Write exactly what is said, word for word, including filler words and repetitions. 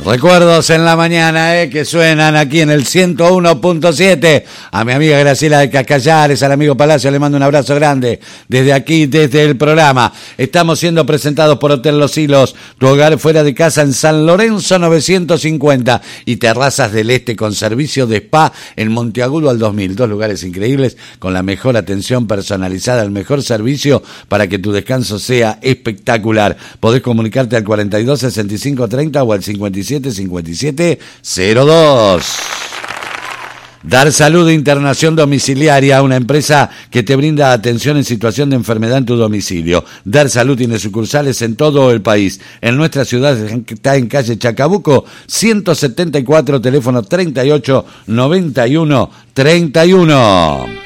Recuerdos en la mañana, eh, que suenan aquí en el ciento uno punto siete. A mi amiga Graciela de Cascallares, al amigo Palacio, le mando un abrazo grande desde aquí, desde el programa. Estamos siendo presentados por Hotel Los Hilos, tu hogar fuera de casa en San Lorenzo novecientos cincuenta y Terrazas del Este con servicio de spa en Monteagudo al dos mil. Dos lugares increíbles con la mejor atención personalizada, el mejor servicio para que tu descanso sea espectacular. Podés comunicarte al cuarenta y dos sesenta y cinco treinta o al cincuenta y siete cincuenta y siete cero dos. Dar Salud Internación Domiciliaria, una empresa que te brinda atención en situación de enfermedad en tu domicilio. Dar Salud tiene sucursales en todo el país. En nuestra ciudad está en calle Chacabuco, ciento setenta y cuatro, teléfono treinta y ocho noventa y uno treinta y uno.